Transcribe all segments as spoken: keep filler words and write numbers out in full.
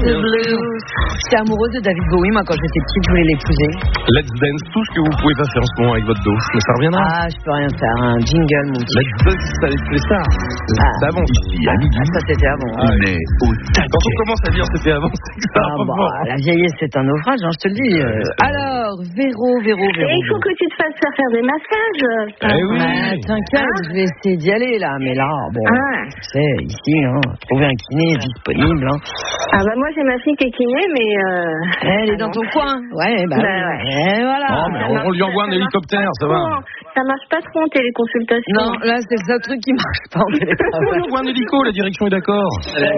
the blues. J'étais amoureuse de David Bowie, moi, quand j'étais petite, je voulais l'épouser. Let's Dance, tout ce que vous pouvez pas faire en ce moment avec votre dos, mais ça reviendra. Ah, je peux rien faire, un jingle, mon petit. Let's Dance, ça les stars. Ah. C'est avant. Ici, à midi. Ah, ça, c'était avant. On est au taquet. Quand on commence à dire c'était avant, c'est que ça Ah, bah, la vieillesse, c'est un naufrage, hein, je te le dis. Euh, alors, Véro, Véro, Véro. Et il faut que tu te fasses faire, faire des massages. Eh oui. Ah, t'inquiète, Ah. je vais essayer d'y aller, là. Mais là, bon, Ah. tu sais, ici, hein, trouver un kiné disponible. Hein. Ah bah moi j'ai ma fille qui est kiné, mais... Euh... Elle est ah dans non. ton coin. Ouais, bah, Bah, oui. ouais. Et voilà. Non, mais on, on lui envoie un hélicoptère, ça va. Ça marche pas trop en téléconsultation. Non, là, c'est le seul truc qui marche pas en On lui télétravail. envoie un hélico, la direction est d'accord.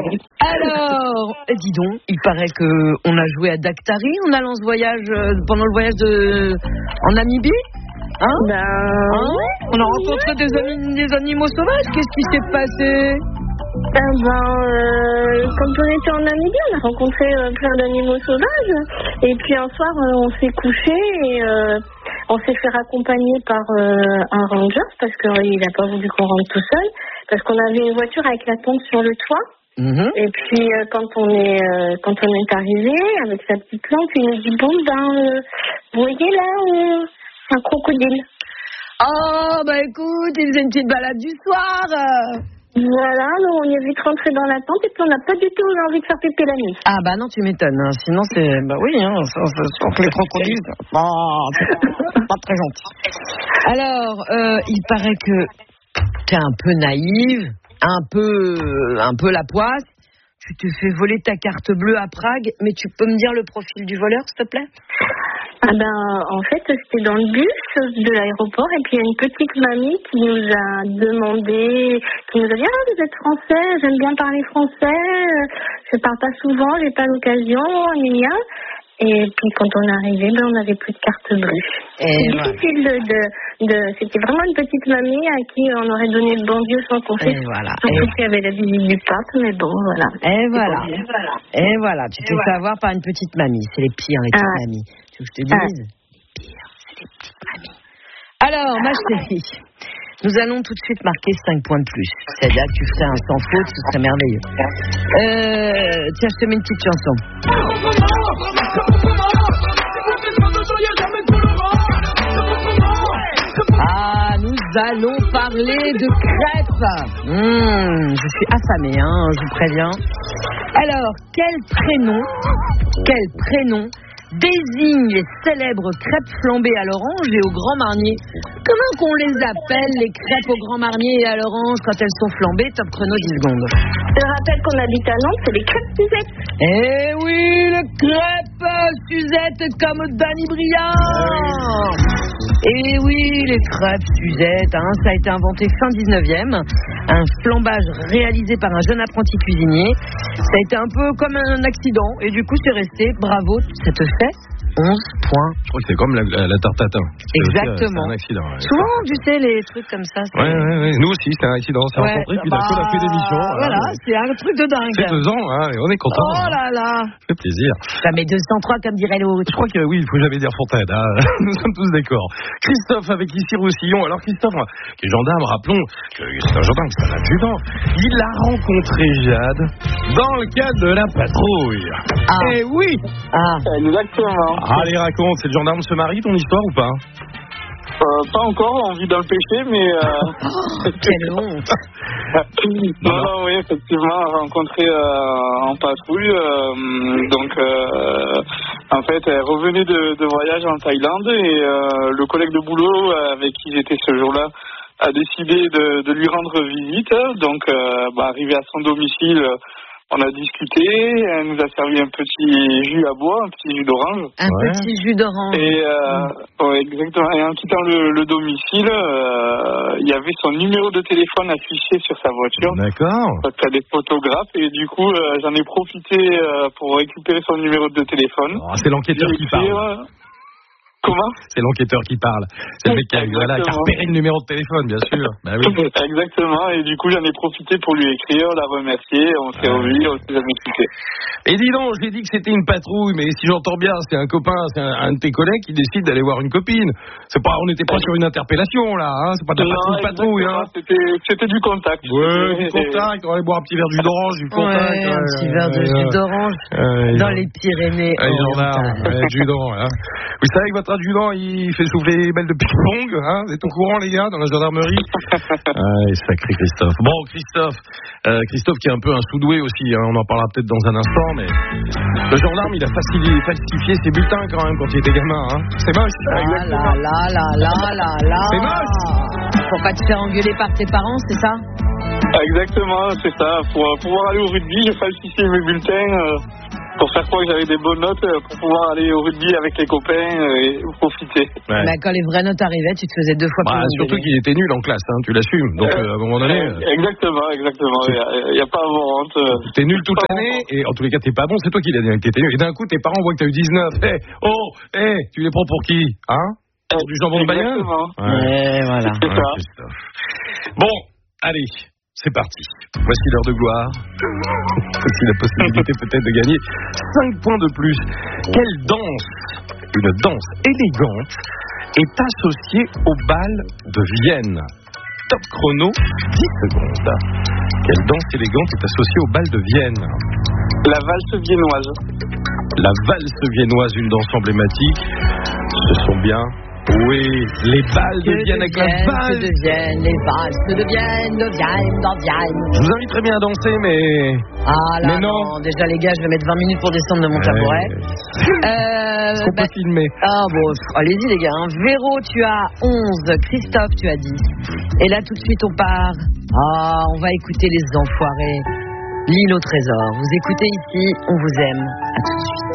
Alors, eh, dis donc, il paraît que on a joué à Daktari en allant ce voyage, euh, pendant le voyage de... en Namibie. Hein? Ben... Hein? On a rencontré des, amis, des animaux sauvages. Qu'est-ce qui s'est passé? Eh ben, euh, quand on était en Namibie, on a rencontré euh, plein d'animaux sauvages. Et puis un soir, euh, on s'est couché et euh, on s'est fait raccompagner par euh, un ranger parce qu'il n'a pas voulu qu'on rentre tout seul. Parce qu'on avait une voiture avec la tente sur le toit. Mm-hmm. Et puis euh, quand on est euh, quand on est arrivé avec sa petite lampe, il nous dit bon ben, euh, vous voyez là euh, un crocodile. Oh, bah écoute, il faisait une petite balade du soir. Voilà, donc on est vite rentré dans la tente et puis on n'a pas du tout envie de faire péter la nuit. Ah bah non, tu m'étonnes. Hein. Sinon, c'est... Bah oui, hein, ça, ça, ça, les crocodiles, c'est oh, c'est pas très gentil. Alors, euh, il paraît que t'es un peu naïve, un peu, un peu la poisse. Tu te fais voler ta carte bleue à Prague, mais tu peux me dire le profil du voleur, s'il te plaît? Ah ben, en fait, c'était dans le bus de l'aéroport et puis il y a une petite mamie qui nous a demandé, qui nous a dit « Ah, vous êtes français, j'aime bien parler français, je parle pas souvent, j'ai pas l'occasion, gna gna. » Et puis quand on est arrivé, ben, on n'avait plus de carte bleue. Et C'est voilà. difficile de, de, de... C'était vraiment une petite mamie à qui on aurait donné le bon Dieu sans compter. Et voilà. Surtout Et- qu'il y avait la visite du pape, mais bon, voilà. Et voilà. Et voilà. Et voilà, tu te Et fais voilà. savoir par une petite mamie. C'est les pires, les petites Ah. mamies. Tu veux que je te dise? Les pires, c'est les petites mamies. Alors, ma chérie, nous allons tout de suite marquer cinq points de plus. C'est-à-dire que tu ferais un sans faute, ce serait merveilleux. Euh, tiens, je te mets une petite chanson. Ah, nous allons parler de crêpes. Mmh, je suis affamée, hein, je vous préviens. Alors, quel prénom, quel prénom désigne les célèbres crêpes flambées à l'orange et au Grand Marnier? Comment qu'on les appelle, les crêpes au Grand Marnier et à l'orange, quand elles sont flambées? Top chrono, dix secondes. Je rappelle qu'on habite à Nantes, c'est les crêpes Suzette. Eh oui, les crêpes Suzette comme Danny Briand. Eh oui, les crêpes Suzette, hein, ça a été inventé fin dix-neuvième. Un flambage réalisé par un jeune apprenti cuisinier. Ça a été un peu comme un accident et du coup c'est resté. Bravo, ça te fait onze points. Je crois que c'est comme la, la, la tarte tatin. Exactement. C'est un accident. Ouais. Souvent, tu sais, les trucs comme ça. c'est- Ouais, ouais, ouais. Nous aussi, c'était un accident. On s'est Ouais, rencontrés, puis bah, d'un coup, on a fait d'émission. Voilà, c'est un truc de dingue. C'est deux ans, hein, et on est content. Oh là là. Ça fait plaisir. Ça met deux cent trois comme dirait l'autre. Je crois que oui, il faut jamais dire Fontaine. Hein. Nous sommes tous d'accord. Christophe avec ici Roussillon. Alors Christophe, qui est gendarme, rappelons que c'est un gendarme, c'est un adjudant. Il a rencontré Jade dans le cadre de la patrouille. Ah. Eh oui. Ah. Exactement. Allez, raconte, c'est le gendarme se marie, ton histoire ou pas? Euh, pas encore, on vit dans le péché, mais... Euh... Quelle honte. non, non, oui, effectivement, rencontré euh, en patrouille. Euh, donc, euh, en fait, elle revenait de, de voyage en Thaïlande et euh, le collègue de boulot avec qui j'étais ce jour-là a décidé de, de lui rendre visite. Donc, euh, bah, arrivé à son domicile... On a discuté, elle nous a servi un petit jus à bois, un petit jus d'orange. Un Ouais. petit jus d'orange. Et, euh, ouais, exactement. Et en quittant le, le domicile, euh, il y avait son numéro de téléphone affiché sur sa voiture. D'accord. Parce qu'il y a des photographes et du coup, euh, j'en ai profité euh, pour récupérer son numéro de téléphone. Oh, c'est l'enquêteur qui Écrire, parle. Comment ? C'est l'enquêteur qui parle. C'est le mec qui a, voilà, qui a repéré le numéro de téléphone, bien sûr. Bah oui. Exactement, et du coup j'en ai profité pour lui écrire, la remercier, on s'est revus, on s'est jamais quitté. Et dis donc, j'ai dit que c'était une patrouille, mais si j'entends bien, c'est un copain, c'est un, un de tes collègues qui décide d'aller voir une copine. C'est pas, on n'était pas sur une interpellation là, hein. C'est pas de la patrouille, patrouille, hein. C'était, c'était du contact. Ouais, du contact, on va aller boire un petit verre de jus d'orange, du contact. Ouais, un petit verre de jus d'orange euh, dans les Pyrénées. Euh, gendarme, ouais, judant, hein. Vous savez que votre adjudant, il fait souffler les belles de ping-pong, hein. Vous êtes au courant, les gars, dans la gendarmerie? Ah, sacré Christophe. Bon, Christophe, euh, Christophe qui est un peu un sous-doué aussi, hein. On en parlera peut-être dans un instant, mais le gendarme, il a falsifié, falsifié ses bulletins quand même quand il était gamin, hein. C'est moche. Ah là là là là là là. C'est moche. Pour pas te faire engueuler par tes parents, c'est ça? Exactement, c'est ça. Pour pouvoir aller au rugby, j'ai falsifié mes bulletins euh, pour faire croire que j'avais des bonnes notes, euh, pour pouvoir aller au rugby avec les copains euh, et profiter. Ouais. Bah, quand les vraies notes arrivaient, tu te faisais deux fois bah, plus. Surtout qu'il était nul en classe, hein, tu l'assumes. Donc euh, à un moment donné. Euh, exactement, exactement. Il n'y a, a pas à avoir honte. Euh, t'es nul toute l'année et en tous les cas t'es pas bon. C'est toi qui l'as dit que t'étais nul. Et d'un coup tes parents voient que t'as eu dix-neuf. Hé, hey, oh, hé, hey, tu les prends pour qui, hein? Pour du jambon de Bayonne. Ouais, voilà. C'est ça. Ouais, bon, allez. C'est parti. Voici l'heure de gloire. Voici la possibilité peut-être de gagner cinq points de plus. Quelle danse, une danse élégante, est associée au bal de Vienne? Top chrono, dix secondes. Quelle danse élégante est associée au bal de Vienne? La valse viennoise. La valse viennoise, une danse emblématique. Ce sont bien... Oui, les balles de Vienne avec la valse. Que deviennent les valses de Vienne, de Vienne, de Vienne. Je vous invite très bien à danser, mais... Ah là, mais non. non. Déjà, les gars, je vais mettre vingt minutes pour descendre de mon tabouret. Ouais. Euh, Est-ce qu'on bah, peut filmer? Ah bon, allez-y les gars. Hein. Véro, tu as onze. Christophe, tu as dix. Et là, tout de suite, on part. Ah, on va écouter les enfoirés. L'île au trésor. Vous écoutez ici, on vous aime. À tout de suite.